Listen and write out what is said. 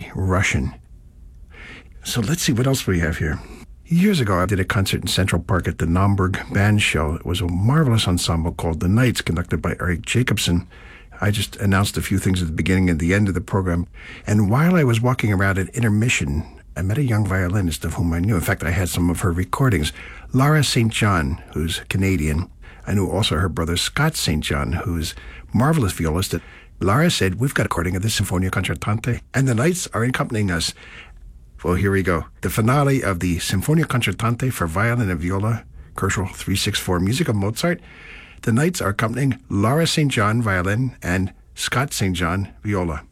Russian. So let's see, what else we have here? Years ago, I did a concert in Central Park at the Naumburg Band Show. It was a marvelous ensemble called The Knights, conducted by Eric Jacobson. I just announced a few things at the beginning and the end of the program. And while I was walking around at intermission, I met a young violinist of whom I knew. In fact, I had some of her recordings. Lara St. John, who's Canadian. I knew also her brother Scott St. John, who's a marvelous violist. Lara said, we've got a recording of the Sinfonia Concertante, and the Knights are accompanying us. Well, here we go. The finale of the Sinfonia Concertante for violin and viola, Koschel 364, music of Mozart. The Knights are accompanying Lara St. John, violin, and Scott St. John, viola.